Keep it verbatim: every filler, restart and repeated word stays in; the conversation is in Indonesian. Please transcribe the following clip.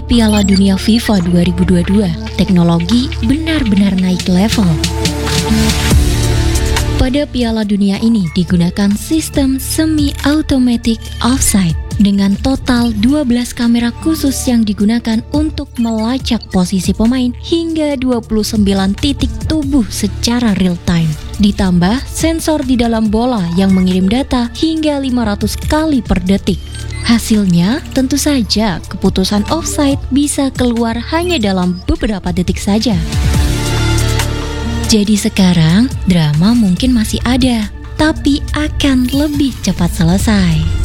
Piala Dunia FIFA dua ribu dua puluh dua, teknologi benar-benar naik level. Pada Piala Dunia ini digunakan sistem semi-automatic offside dengan total dua belas kamera khusus yang digunakan untuk melacak posisi pemain hingga dua puluh sembilan titik tubuh secara real time. Ditambah sensor di dalam bola yang mengirim data hingga lima ratus kali per detik. Hasilnya, tentu saja keputusan offside bisa keluar hanya dalam beberapa detik saja. Jadi sekarang, drama mungkin masih ada, tapi akan lebih cepat selesai.